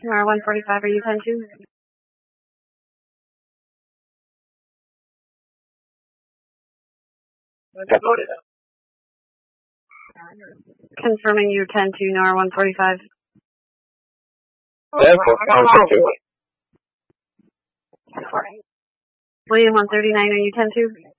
R145, are you 10-2? Confirming you 10-2, R145. William 139, are you 10-2?